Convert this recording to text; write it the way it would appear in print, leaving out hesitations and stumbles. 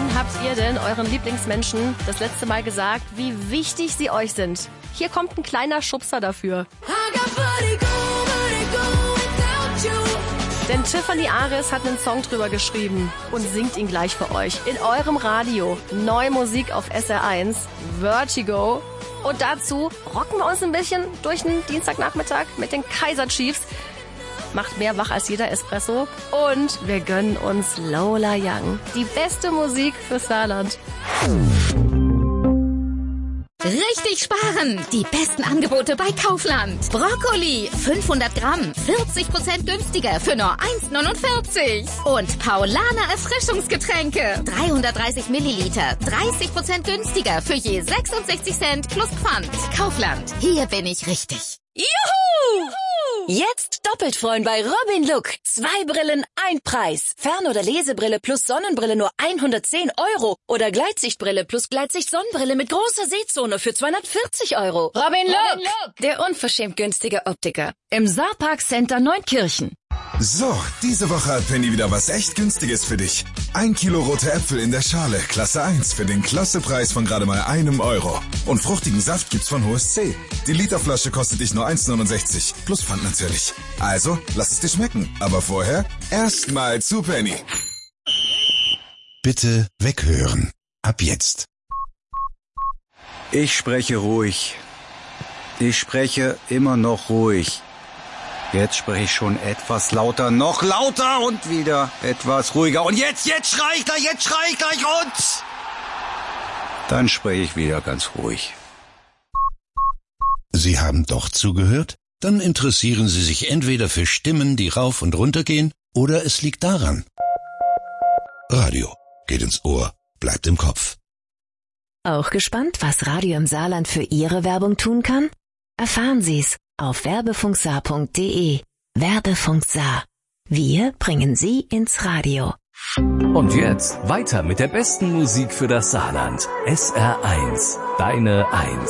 Wann habt ihr denn euren Lieblingsmenschen das letzte Mal gesagt, wie wichtig sie euch sind? Hier kommt ein kleiner Schubser dafür. Denn Tiffany Aris hat einen Song drüber geschrieben und singt ihn gleich für euch. In eurem Radio. Neue Musik auf SR1. Vertigo. Und dazu rocken wir uns ein bisschen durch den Dienstagnachmittag mit den Kaiser Chiefs. Macht mehr wach als jeder Espresso. Und wir gönnen uns Lola Young. Die beste Musik für Saarland. Richtig sparen! Die besten Angebote bei Kaufland. Brokkoli, 500 Gramm, 40% günstiger für nur 1,49. Und Paulaner Erfrischungsgetränke, 330 Milliliter, 30% günstiger für je 66 Cent plus Pfand. Kaufland, hier bin ich richtig. Juhu! Jetzt doppelt freuen bei Robin Look. 2 Brillen, ein Preis. Fern- oder Lesebrille plus Sonnenbrille nur 110 €. Oder Gleitsichtbrille plus Gleitsicht-Sonnenbrille mit großer Sehzone für 240 €. Robin Look, der unverschämt günstige Optiker. Im Saarpark Center Neunkirchen. So, diese Woche hat Penny wieder was echt Günstiges für dich. 1 Kilo rote Äpfel in der Schale, Klasse 1, für den Klassepreis von gerade mal €1. Und fruchtigen Saft gibt's von HSC. Die Literflasche kostet dich nur 1,69, plus Pfand natürlich. Also, lass es dir schmecken. Aber vorher erstmal zu Penny. Bitte weghören. Ab jetzt. Ich spreche ruhig. Ich spreche immer noch ruhig. Jetzt spreche ich schon etwas lauter, noch lauter und wieder etwas ruhiger. Und jetzt schrei ich gleich und dann spreche ich wieder ganz ruhig. Sie haben doch zugehört? Dann interessieren Sie sich entweder für Stimmen, die rauf und runter gehen, oder es liegt daran. Radio geht ins Ohr, bleibt im Kopf. Auch gespannt, was Radio im Saarland für Ihre Werbung tun kann? Erfahren Sie's auf werbefunksaar.de. Werbefunk Saar. Wir bringen Sie ins Radio. Und jetzt weiter mit der besten Musik für das Saarland. SR1, deine 1.